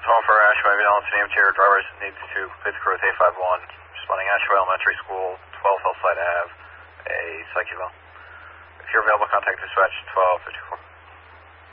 for Ashway, Allenton Amateur drivers needs to please crew with A51, responding Ashway Elementary School, 12 Hillside Ave, a psych eval. If you're available, contact dispatch 1254.